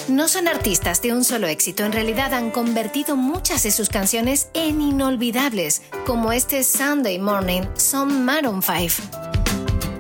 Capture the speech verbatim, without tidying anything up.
No son artistas de un solo éxito, en realidad han convertido muchas de sus canciones en inolvidables, como este Sunday Morning, son Maroon cinco.